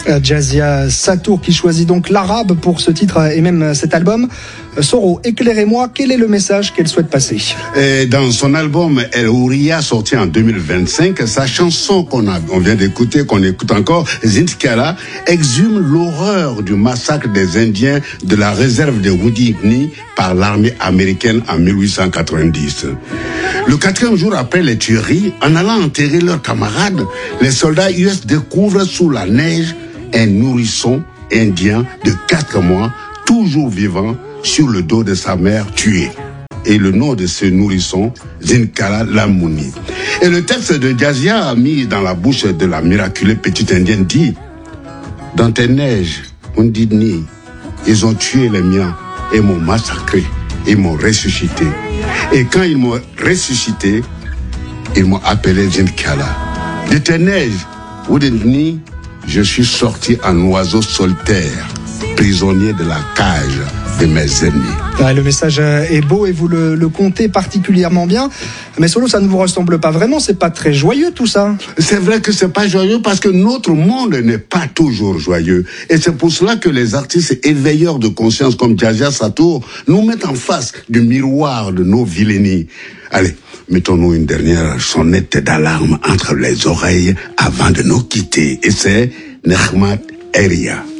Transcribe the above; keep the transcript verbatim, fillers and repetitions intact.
Jazia Satour qui choisit donc l'arabe pour ce titre et même cet album. Soro, éclairez-moi, quel est le message qu'elle souhaite passer? Et dans son album El Ouria, sorti en deux mille vingt-cinq, sa chanson qu'on a, on vient d'écouter, qu'on écoute encore, Zintkala, exhume l'horreur du massacre des Indiens de la réserve de Woodinni par l'armée américaine en mille huit cent quatre-vingt-dix. Le quatrième jour après les tueries, en allant enterrer leurs camarades, les soldats U S découvrent sous la neige un nourrisson indien de quatre mois, toujours vivant, sur le dos de sa mère tuée. Et le nom de ce nourrisson, Zintkala Lamouni. Et le texte de Jazia, mis dans la bouche de la miraculée petite indienne, dit: dans tes neiges, Woodinni, ils ont tué les miens et m'ont massacré et m'ont ressuscité. Et quand ils m'ont ressuscité, ils m'ont appelé Zintkala. De tes neiges, Woodinni, je suis sorti en oiseau solitaire, prisonnier de la cage de mes ennemis. Ouais, le message est beau et vous le, le comptez particulièrement bien. Mais Solo, ça ne vous ressemble pas vraiment, c'est pas très joyeux tout ça. C'est vrai que c'est pas joyeux parce que notre monde n'est pas toujours joyeux. Et c'est pour cela que les artistes éveilleurs de conscience comme Jazia Satour nous mettent en face du miroir de nos vilainies. Allez, mettons-nous une dernière sonnette d'alarme entre les oreilles avant de nous quitter. Et c'est Nehmat Eria.